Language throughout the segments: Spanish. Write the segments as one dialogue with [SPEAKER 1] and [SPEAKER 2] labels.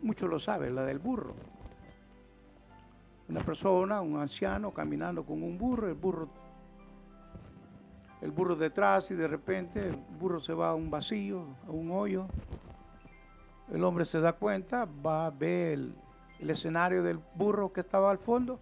[SPEAKER 1] muchos lo saben, la del burro. Una persona, un anciano caminando con un burro, el burro detrás y de repente el burro se va a un vacío, a un hoyo. El hombre se da cuenta, va a ver el escenario del burro que estaba al fondo.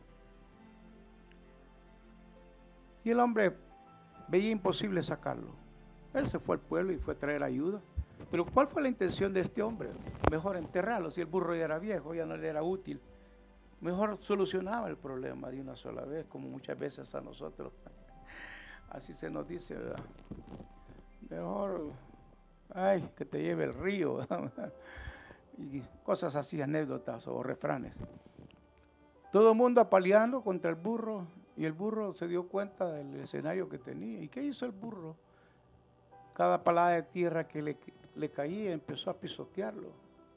[SPEAKER 1] Y el hombre veía imposible sacarlo. Él se fue al pueblo y fue a traer ayuda. Pero ¿cuál fue la intención de este hombre? Mejor enterrarlo, si el burro ya era viejo, ya no le era útil. Mejor solucionaba el problema de una sola vez, como muchas veces a nosotros. Así se nos dice, ¿verdad? Mejor, ay, que te lleve el río. Y cosas así, anécdotas o refranes. Todo el mundo apaleando contra el burro, y el burro se dio cuenta del escenario que tenía. ¿Y qué hizo el burro? Cada palada de tierra que le caía empezó a pisotearlo.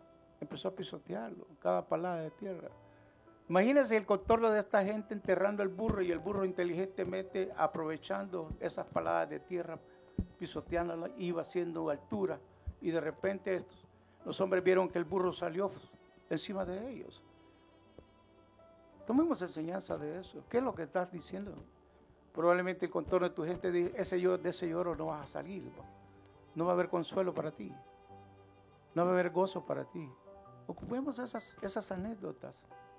[SPEAKER 1] Cada palada de tierra. Imagínense el contorno de esta gente enterrando el burro y el burro inteligentemente aprovechando esas paladas de tierra, pisoteándola, iba haciendo altura. Y de repente los hombres vieron que el burro salió encima de ellos. Tomemos enseñanza de eso. ¿Qué es lo que estás diciendo? Probablemente el contorno de tu gente dice, de ese lloro no vas a salir. No va a haber consuelo para ti. No va a haber gozo para ti. Ocupemos esas anécdotas.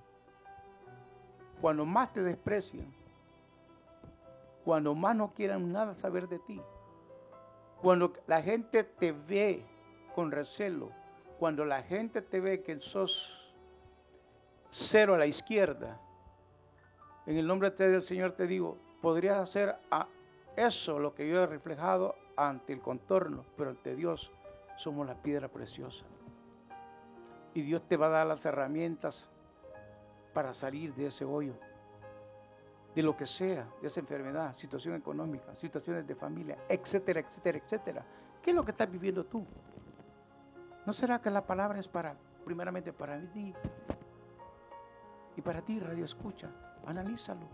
[SPEAKER 1] Cuando más te desprecian, cuando más no quieran nada saber de ti, cuando la gente te ve con recelo, cuando la gente te ve que sos cero a la izquierda, en el nombre del Señor te digo, podrías hacer eso lo que yo he reflejado ante el contorno, pero ante Dios somos la piedra preciosa. Y Dios te va a dar las herramientas para salir de ese hoyo, de lo que sea, de esa enfermedad, situación económica, situaciones de familia, etcétera, etcétera, etcétera. ¿Qué es lo que estás viviendo tú? ¿No será que la palabra es primeramente para mí? Y para ti, radio escucha, analízalo.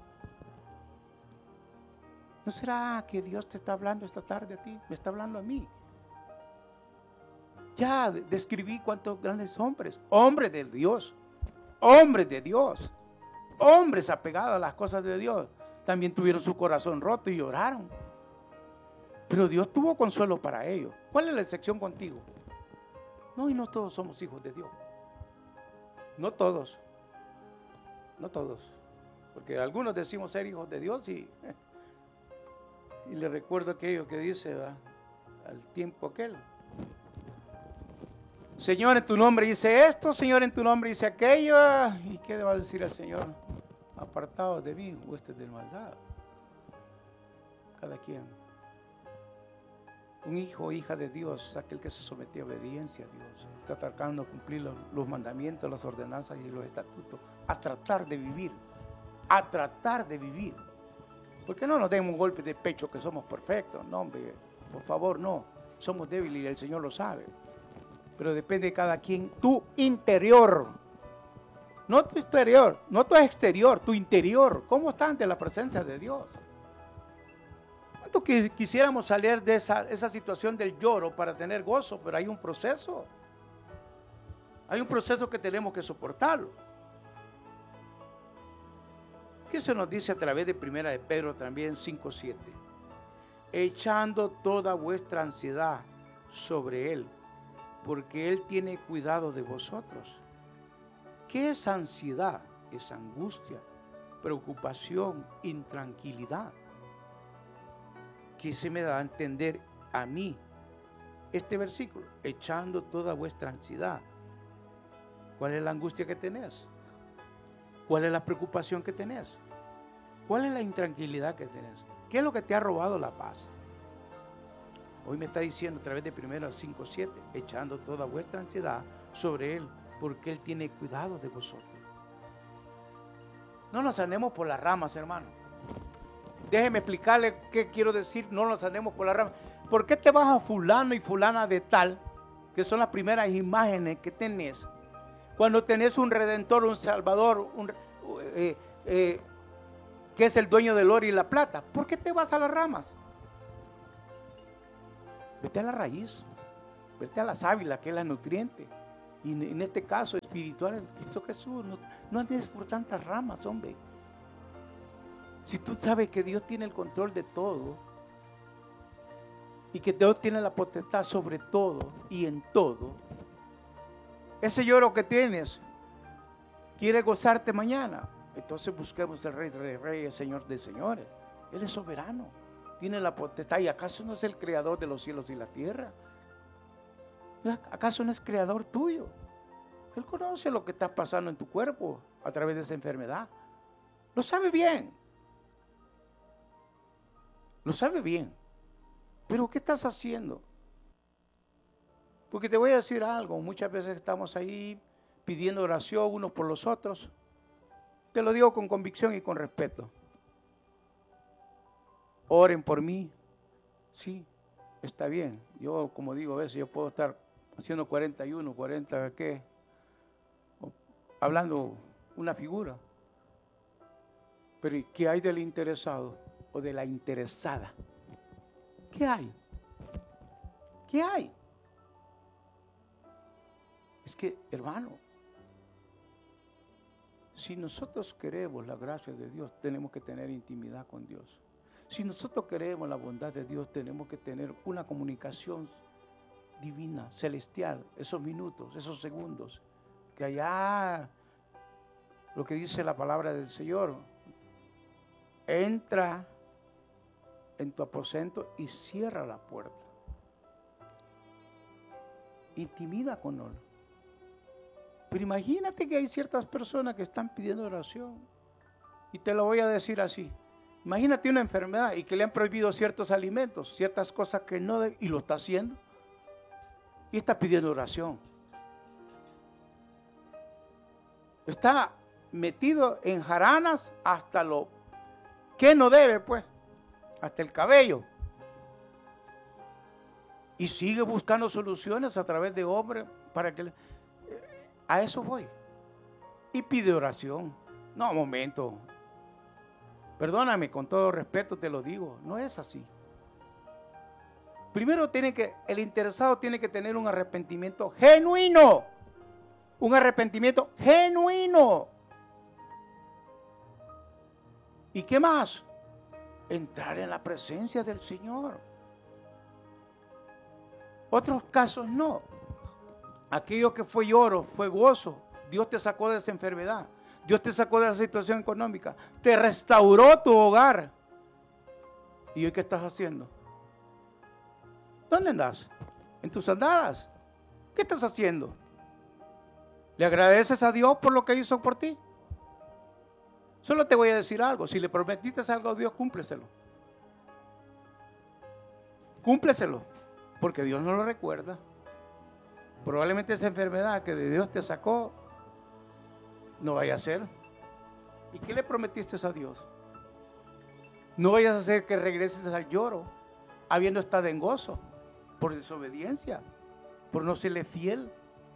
[SPEAKER 1] ¿No será que Dios te está hablando esta tarde a ti? Me está hablando a mí. Ya describí cuántos grandes hombres de Dios, hombres apegados a las cosas de Dios, también tuvieron su corazón roto y lloraron. Pero Dios tuvo consuelo para ellos. ¿Cuál es la excepción contigo? No, y no todos somos hijos de Dios. No todos. Porque algunos decimos ser hijos de Dios y le recuerdo aquello que dice, ¿verdad? Al tiempo aquel. Señor, en tu nombre dice esto, Señor, en tu nombre dice aquello. ¿Y qué va a decir el Señor? Apartados de mí, huestes de maldad. Cada quien. Un hijo o hija de Dios, aquel que se sometió a obediencia a Dios, está tratando de cumplir los mandamientos, las ordenanzas y los estatutos, a tratar de vivir. ¿Por qué no nos demos un golpe de pecho que somos perfectos? No, hombre, por favor, no. Somos débiles y el Señor lo sabe. Pero depende de cada quien, tu interior. No tu exterior, no tu exterior, tu interior. ¿Cómo está ante la presencia de Dios? ¿Cuánto quisiéramos salir de esa situación del lloro para tener gozo? Pero hay un proceso. Hay un proceso que tenemos que soportarlo. ¿Qué se nos dice a través de Primera de Pedro también 5:7? Echando toda vuestra ansiedad sobre Él, porque Él tiene cuidado de vosotros. ¿Qué es ansiedad? Es angustia, preocupación, intranquilidad. ¿Qué se me da a entender a mí este versículo? Echando toda vuestra ansiedad. ¿Cuál es la angustia que tenés? ¿Cuál es la preocupación que tenés? ¿Cuál es la intranquilidad que tenés? ¿Qué es lo que te ha robado la paz? Hoy me está diciendo a través de 1:5-7, echando toda vuestra ansiedad sobre Él, porque Él tiene cuidado de vosotros. No nos andemos por las ramas, hermano. Déjeme explicarle qué quiero decir, no nos andemos por las ramas. ¿Por qué te vas a fulano y fulana de tal, que son las primeras imágenes que tenés, cuando tenés un Redentor, un Salvador, que es el dueño del oro y la plata? ¿Por qué te vas a las ramas? Vete a la raíz, vete a la sábila, que es la nutriente. Y en este caso espiritual en Cristo Jesús. No andes por tantas ramas, hombre. Si tú sabes que Dios tiene el control de todo y que Dios tiene la potestad sobre todo y en todo, ese lloro que tienes, quiere gozarte mañana. Entonces busquemos el Rey de Reyes, el Señor de Señores. Él es soberano, tiene la potestad. ¿Y acaso no es el creador de los cielos y la tierra? ¿Acaso no es creador tuyo? Él conoce lo que está pasando en tu cuerpo a través de esa enfermedad. Lo sabe bien. Lo sabe bien. Pero ¿qué estás haciendo? Porque te voy a decir algo. Muchas veces estamos ahí pidiendo oración unos por los otros. Te lo digo con convicción y con respeto. Oren por mí. Sí, está bien. Yo, como digo, a veces yo puedo estar haciendo 41, 40, ¿qué? Hablando una figura. Pero ¿y qué hay del interesado o de la interesada? ¿Qué hay? ¿Qué hay? Es que, hermano, si nosotros queremos la gracia de Dios, tenemos que tener intimidad con Dios. Si nosotros queremos la bondad de Dios, tenemos que tener una comunicación divina, celestial, esos minutos, esos segundos, que allá, lo que dice la palabra del Señor, entra en tu aposento y cierra la puerta. Intimida con Él. Pero imagínate que hay ciertas personas que están pidiendo oración. Y te lo voy a decir así. Imagínate una enfermedad y que le han prohibido ciertos alimentos, ciertas cosas que no debe, y lo está haciendo. Y está pidiendo oración. Está metido en jaranas hasta lo que no debe, pues. Hasta el cabello. Y sigue buscando soluciones a través de hombres para que... A eso voy. Y pide oración. No, momento. Perdóname, con todo respeto te lo digo. No es así. Primero el interesado tiene que tener un arrepentimiento genuino. Un arrepentimiento genuino. ¿Y qué más? Entrar en la presencia del Señor. Otros casos no. Aquello que fue lloro, fue gozo. Dios te sacó de esa enfermedad. Dios te sacó de esa situación económica. Te restauró tu hogar. ¿Y hoy qué estás haciendo? ¿Dónde andas? ¿En tus andadas? ¿Qué estás haciendo? ¿Le agradeces a Dios por lo que hizo por ti? Solo te voy a decir algo. Si le prometiste algo a Dios, cúmpleselo. Cúmpleselo. Porque Dios no lo recuerda. Probablemente esa enfermedad que de Dios te sacó no vaya a ser. ¿Y qué le prometiste a Dios? No vayas a hacer que regreses al lloro, habiendo estado en gozo, por desobediencia, por no serle fiel.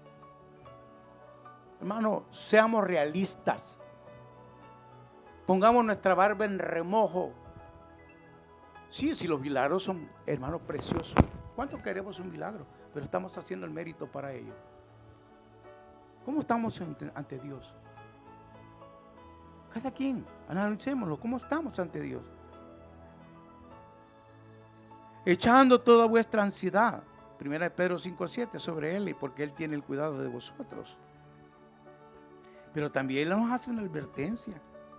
[SPEAKER 1] Hermano, seamos realistas. Pongamos nuestra barba en remojo. Sí, si los milagros son, hermano, preciosos. ¿Cuánto queremos un milagro? Pero estamos haciendo el mérito para ello. ¿Cómo estamos ante Dios? Cada quien, analicémoslo. ¿Cómo estamos ante Dios? Echando toda vuestra ansiedad, 1 Pedro 5:7, sobre Él, y porque Él tiene el cuidado de vosotros. Pero también nos hace una advertencia.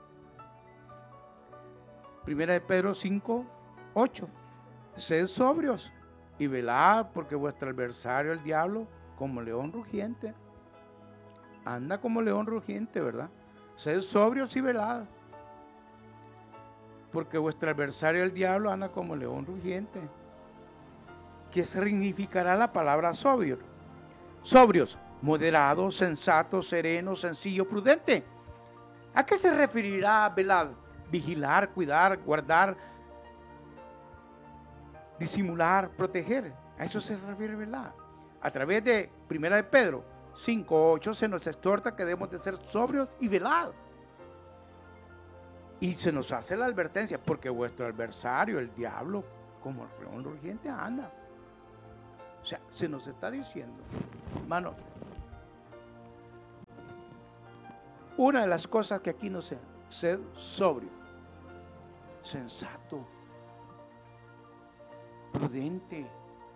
[SPEAKER 1] 1 Pedro 5:8, sed sobrios y velad, porque vuestro adversario, el diablo, como león rugiente, anda como león rugiente, ¿verdad? Sed sobrios y velad, porque vuestro adversario, el diablo, anda como león rugiente. ¿Qué significará la palabra sobrio? Sobrios, moderados, sensatos, serenos, sencillo, prudente. ¿A qué se referirá velad? Vigilar, cuidar, guardar, disimular, proteger. A eso se refiere velad. A través de 1 Pedro 5:8 se nos exhorta que debemos de ser sobrios y velados. Y se nos hace la advertencia, porque vuestro adversario, el diablo, como león rugiente anda. O sea, se nos está diciendo, hermano, Una de las cosas que aquí no sé, sed sobrio, sensato, prudente.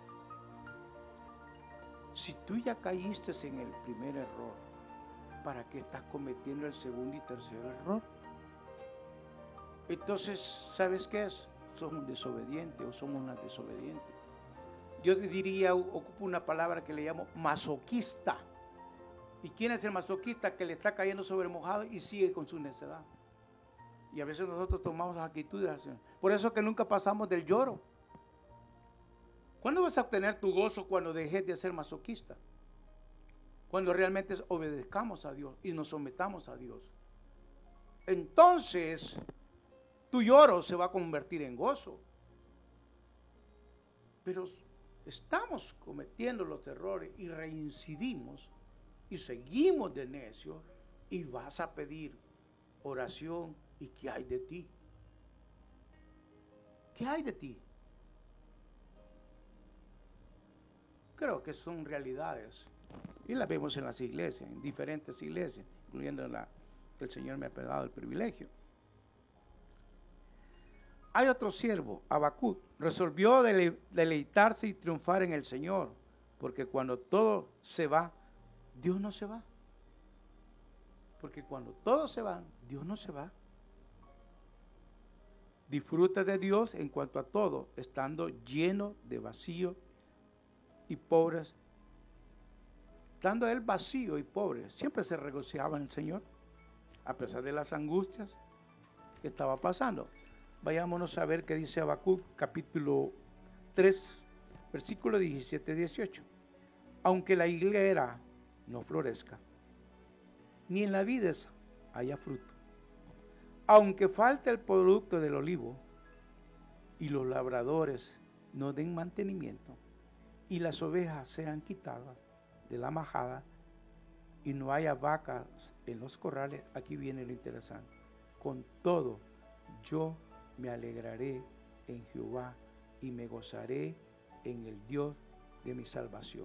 [SPEAKER 1] Si tú ya caíste en el primer error, ¿para qué estás cometiendo el segundo y tercer error? Entonces, ¿sabes qué es? Sos un desobediente o somos una desobediente. Yo diría, ocupo una palabra que le llamo masoquista. ¿Y quién es el masoquista? Que le está cayendo sobre mojado y sigue con su necedad. Y a veces nosotros tomamos actitudes así. Por eso que nunca pasamos del lloro. ¿Cuándo vas a obtener tu gozo? Cuando dejes de ser masoquista. Cuando realmente obedezcamos a Dios y nos sometamos a Dios. Entonces, tu lloro se va a convertir en gozo. Pero estamos cometiendo los errores y reincidimos y seguimos de necio y vas a pedir oración. ¿Y qué hay de ti? ¿Qué hay de ti? Creo que son realidades y las vemos en las iglesias, en diferentes iglesias, incluyendo la que el Señor me ha dado el privilegio. Hay otro siervo, Habacuc, resolvió deleitarse y triunfar en el Señor, porque cuando todo se va, Dios no se va. Porque cuando todos se van, Dios no se va. Disfruta de Dios en cuanto a todo, estando lleno de vacío y pobres. Estando él vacío y pobre, siempre se regocijaba en el Señor, a pesar de las angustias que estaba pasando. Vayámonos a ver qué dice Habacuc, capítulo 3, versículo 17-18. Aunque la higuera no florezca, ni en la vides haya fruto, aunque falte el producto del olivo, y los labradores no den mantenimiento, y las ovejas sean quitadas de la majada, y no haya vacas en los corrales, aquí viene lo interesante. Con todo, yo me alegraré en Jehová y me gozaré en el Dios de mi salvación.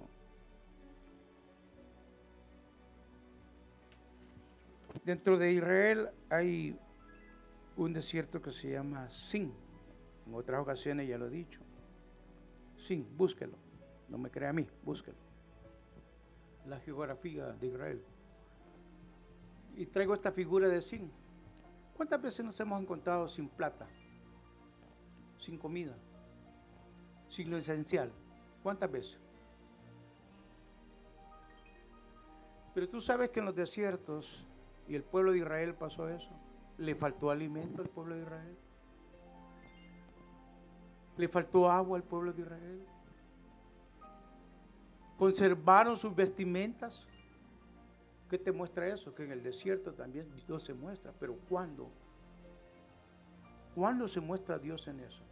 [SPEAKER 1] Dentro de Israel hay un desierto que se llama Sin. En otras ocasiones ya lo he dicho. Sin, búsquelo. No me crea a mí, búsquelo. La geografía de Israel. Y traigo esta figura de Sin. ¿Cuántas veces nos hemos encontrado sin plata? Sin comida, sin lo esencial. ¿Cuántas veces? Pero tú sabes que en los desiertos, y el pueblo de Israel pasó eso, le faltó alimento al pueblo de Israel. Le faltó agua al pueblo de Israel. Conservaron sus vestimentas. ¿Qué te muestra eso? Que en el desierto también Dios se muestra. Pero ¿cuándo? ¿Cuándo se muestra Dios en eso?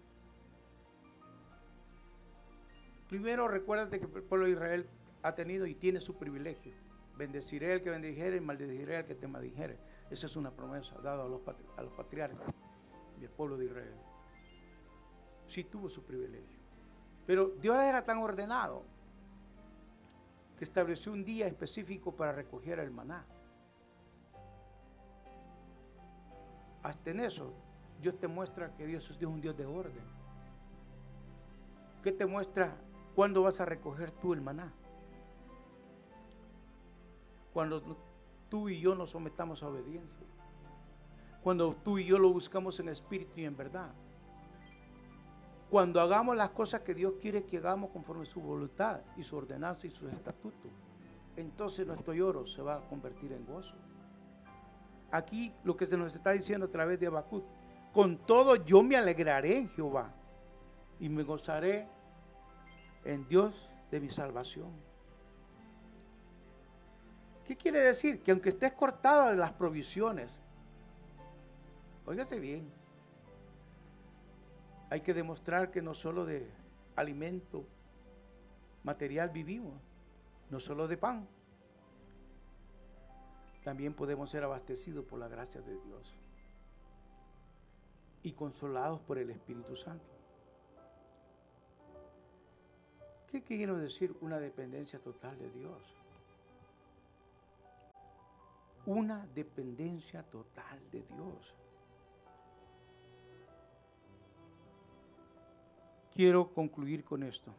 [SPEAKER 1] Primero, recuérdate que el pueblo de Israel ha tenido y tiene su privilegio. Bendeciré al que bendijere y maldeciré al que te maldijere. Esa es una promesa dada a los patriarcas y al pueblo de Israel. Sí tuvo su privilegio. Pero Dios era tan ordenado que estableció un día específico para recoger el maná. Hasta en eso, Dios te muestra que Dios es un Dios de orden. ¿Qué te muestra cuándo vas a recoger tú el maná? Cuando tú y yo nos sometamos a obediencia. Cuando tú y yo lo buscamos en espíritu y en verdad. Cuando hagamos las cosas que Dios quiere que hagamos conforme a su voluntad y su ordenanza y sus estatutos, entonces nuestro lloro se va a convertir en gozo. Aquí lo que se nos está diciendo a través de Habacuc: con todo yo me alegraré en Jehová y me gozaré en Dios de mi salvación. ¿Qué quiere decir? Que aunque estés cortado de las provisiones, óigase bien, hay que demostrar que no solo de alimento material vivimos, no solo de pan, también podemos ser abastecidos por la gracia de Dios y consolados por el Espíritu Santo. ¿Qué quiero decir? Una dependencia total de Dios. una dependencia total de Dios. Quiero concluir con esto.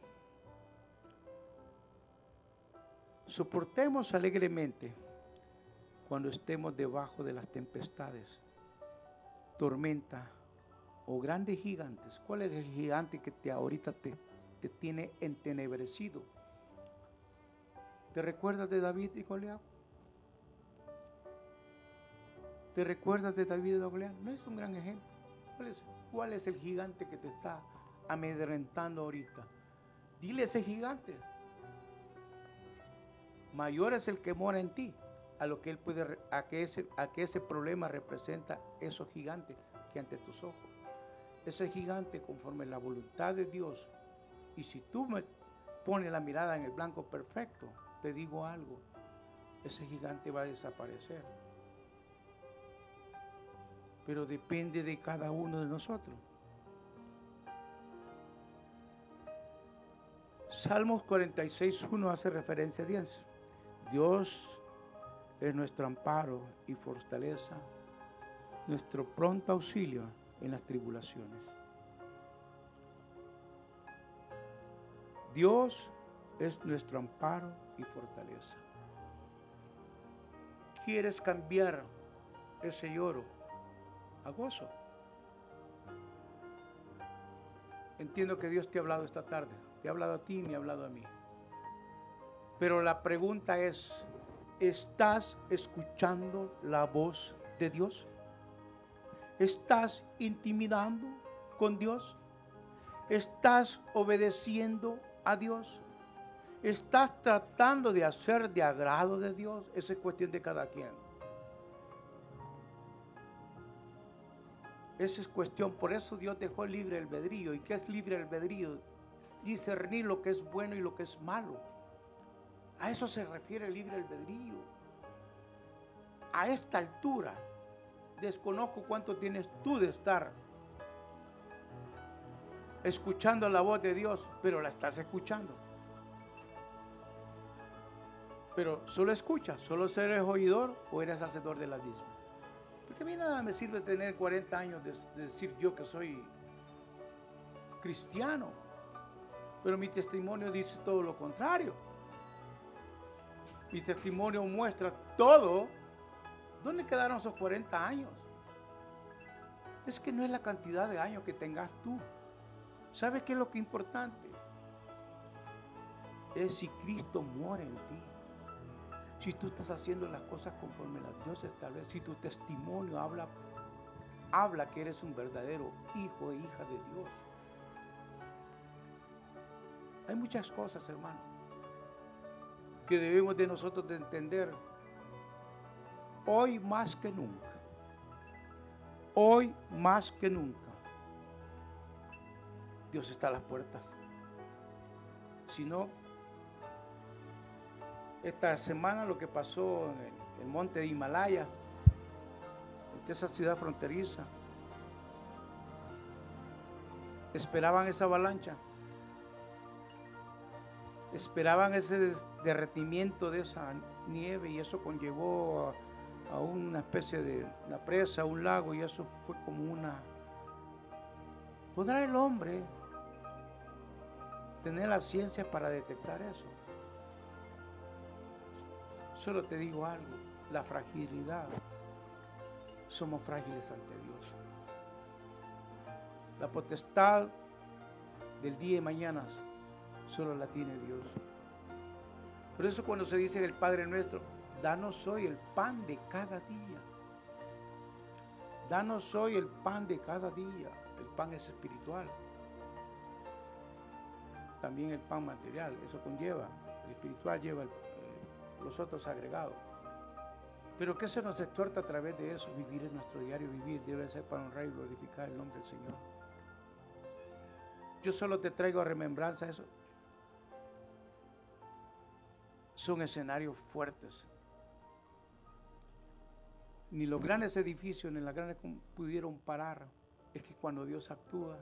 [SPEAKER 1] Soportemos alegremente cuando estemos debajo de las tempestades, tormenta o grandes gigantes. ¿Cuál es el gigante que ahorita te tiene entenebrecido? ¿Te recuerdas de David y Goliat? ¿Te recuerdas de David y Goliat? No es un gran ejemplo. ¿Cuál es el gigante que te está amedrentando ahorita? Dile a ese gigante. Mayor es el que mora en ti a lo que él puede, a que ese problema representa esos gigantes que ante tus ojos. Ese gigante conforme la voluntad de Dios. Y si tú me pones la mirada en el blanco perfecto, te digo algo, ese gigante va a desaparecer. Pero depende de cada uno de nosotros. Salmos 46:1 hace referencia a Dios. Dios es nuestro amparo y fortaleza, nuestro pronto auxilio en las tribulaciones. Dios es nuestro amparo y fortaleza. ¿Quieres cambiar ese lloro a gozo? Entiendo que Dios te ha hablado esta tarde, te ha hablado a ti y me ha hablado a mí. Pero la pregunta es, ¿estás escuchando la voz de Dios? ¿Estás intimidando con Dios? ¿Estás obedeciendo a Dios? ¿Estás tratando de hacer de agrado de Dios? Esa es cuestión de cada quien. Esa es cuestión, por eso Dios dejó libre el albedrío. ¿Y qué es libre albedrío? Discernir lo que es bueno y lo que es malo. A eso se refiere el libre albedrío. A esta altura, desconozco cuánto tienes tú de estar escuchando la voz de Dios, pero la estás escuchando. Pero solo escuchas, solo eres oidor o eres hacedor de la misma. Porque a mí nada me sirve tener 40 años de decir yo que soy cristiano, pero mi testimonio dice todo lo contrario. Mi testimonio muestra todo. ¿Dónde quedaron esos 40 años? Es que no es la cantidad de años que tengas tú. ¿Sabes qué es lo que es importante? Es si Cristo mora en ti. Si tú estás haciendo las cosas conforme a Dios establece, si tu testimonio habla que eres un verdadero hijo e hija de Dios. Hay muchas cosas, hermano, que debemos de nosotros de entender hoy más que nunca. Hoy más que nunca. Dios está a las puertas. Si no, esta semana lo que pasó en el monte de Himalaya, en esa ciudad fronteriza, esperaban esa avalancha, esperaban ese derretimiento de esa nieve y eso conllevó a una especie de una presa, un lago, y eso fue como una... ¿Podrá el hombre tener la ciencia para detectar eso? Solo te digo algo, la fragilidad, somos frágiles ante Dios. La potestad del día y mañana solo la tiene Dios. Por eso cuando se dice en el Padre Nuestro, danos hoy el pan de cada día. Danos hoy el pan de cada día. El pan es espiritual. También el pan material, eso conlleva. El espiritual lleva los otros agregados. Pero ¿qué se nos exhorta a través de eso? Vivir en nuestro diario vivir debe ser para honrar y glorificar el nombre del Señor. Yo solo te traigo a remembranza eso. Son escenarios fuertes. Ni los grandes edificios ni las grandes pudieron parar. Es que cuando Dios actúa,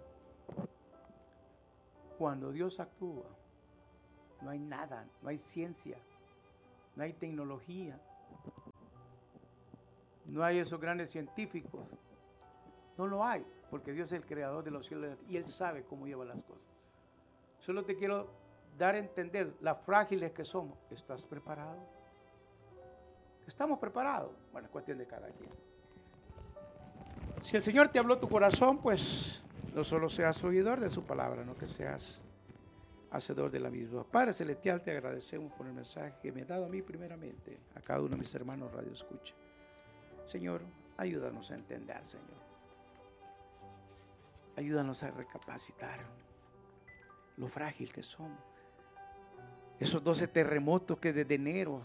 [SPEAKER 1] no hay nada, no hay ciencia, no hay tecnología, No hay esos grandes científicos. No lo hay, porque Dios es el creador de los cielos y Él sabe cómo lleva las cosas. Solo te quiero dar a entender las frágiles que somos. ¿Estás preparado? ¿Estamos preparados? Bueno, es cuestión de cada quien. Si el Señor te habló tu corazón, pues no solo seas oidor de su palabra, no que seas hacedor de la misma. Padre Celestial, te agradecemos por el mensaje que me has dado a mí primeramente, a cada uno de mis hermanos Radio Escucha. Señor, ayúdanos a entender, Señor. Ayúdanos a recapacitar lo frágil que somos. Esos 12 terremotos que desde enero,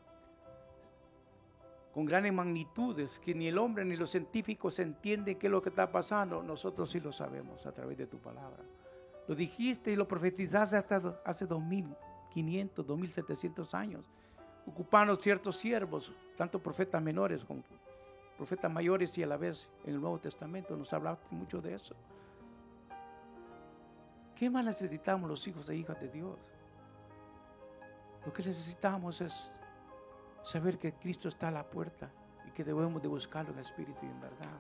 [SPEAKER 1] con grandes magnitudes, que ni el hombre ni los científicos entienden qué es lo que está pasando, nosotros sí lo sabemos a través de tu palabra. Lo dijiste y lo profetizaste hasta hace 2500, 2700 años, ocupando ciertos siervos, tanto profetas menores como profetas mayores, y a la vez en el Nuevo Testamento nos hablaste mucho de eso. ¿Qué más necesitamos los hijos e hijas de Dios? Lo que necesitamos es saber que Cristo está a la puerta y que debemos de buscarlo en espíritu y en verdad.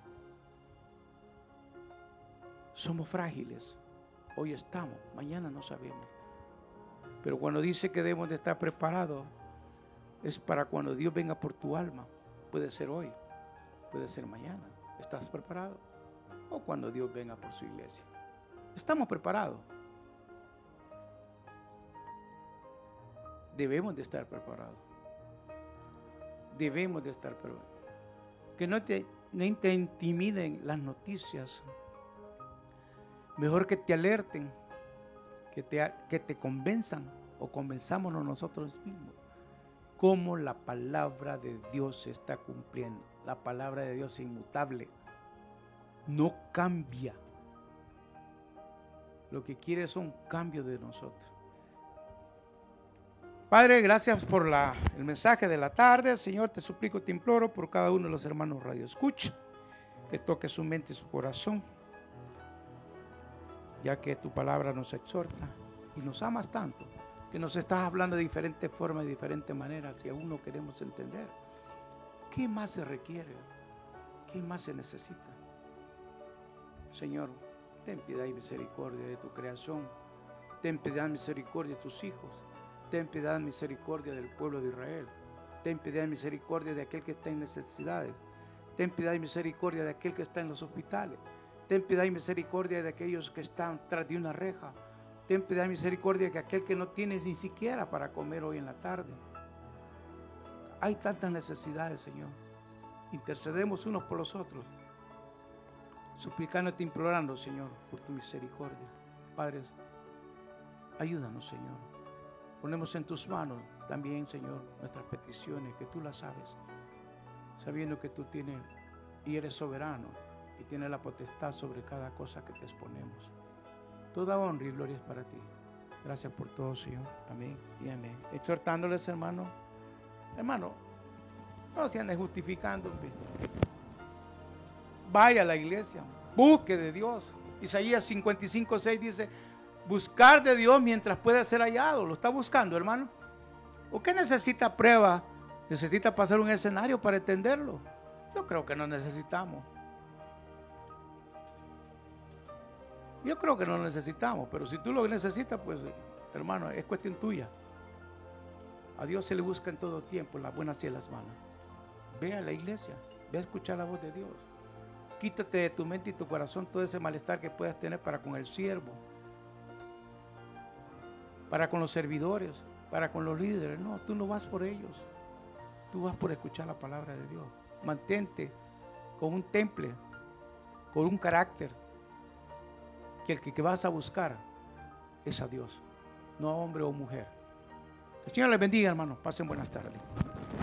[SPEAKER 1] Somos frágiles. Hoy estamos, mañana no sabemos. Pero cuando dice que debemos de estar preparados, es para cuando Dios venga por tu alma. Puede ser hoy, puede ser mañana. ¿Estás preparado? O cuando Dios venga por su iglesia. ¿Estamos preparados? Debemos de estar preparados. Debemos de estar preparados. Que no te intimiden las noticias. Mejor que te alerten, que te convenzan o convenzámonos nosotros mismos cómo la palabra de Dios se está cumpliendo. La palabra de Dios es inmutable, no cambia. Lo que quiere es un cambio de nosotros. Padre, gracias por el mensaje de la tarde. Señor, te suplico, te imploro por cada uno de los hermanos Radio Escucha, que toque su mente y su corazón, ya que tu palabra nos exhorta y nos amas tanto, que nos estás hablando de diferentes formas, de diferentes maneras, y aún no queremos entender. ¿Qué más se requiere? ¿Qué más se necesita? Señor, ten piedad y misericordia de tu creación. Ten piedad y misericordia de tus hijos. Ten piedad y misericordia del pueblo de Israel. Ten piedad y misericordia de aquel que está en necesidades. Ten piedad y misericordia de aquel que está en los hospitales. Ten piedad y misericordia de aquellos que están tras de una reja. Ten piedad y misericordia de aquel que no tiene ni siquiera para comer hoy en la tarde. Hay tantas necesidades, Señor. Intercedemos unos por los otros, suplicándote, implorando, Señor, por tu misericordia. Padre, ayúdanos, Señor. Ponemos en tus manos también, Señor, nuestras peticiones, que tú las sabes, sabiendo que tú tienes y eres soberano y tienes la potestad sobre cada cosa que te exponemos. Toda honra y gloria es para ti. Gracias por todo, Señor. Amén y amén. Exhortándoles, hermano, no se anden justificando. Vaya a la iglesia, busque de Dios. Isaías 55:6 dice: buscar de Dios mientras pueda ser hallado. ¿Lo está buscando, hermano? ¿O qué necesita prueba? ¿Necesita pasar un escenario para entenderlo? Yo creo que no necesitamos. Yo creo que no lo necesitamos, pero si tú lo necesitas, pues, hermano, es cuestión tuya. A Dios se le busca en todo tiempo las buenas y las malas. Ve a la iglesia, ve a escuchar la voz de Dios. Quítate de tu mente y tu corazón todo ese malestar que puedas tener para con el siervo, para con los servidores, para con los líderes. No, tú no vas por ellos. Tú vas por escuchar la palabra de Dios. Mantente con un temple, con un carácter, que el que vas a buscar es a Dios, no a hombre o mujer. Que el Señor les bendiga, hermanos. Pasen buenas tardes.